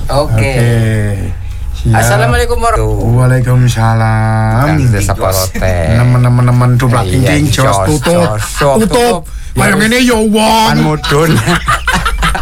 Oke. Assalamualaikum warahmatullahi Waalaikumsalam. Desa Porote. Nemen-nemen tublak king jos tutup. Kayak ngene yo wong. Mudun.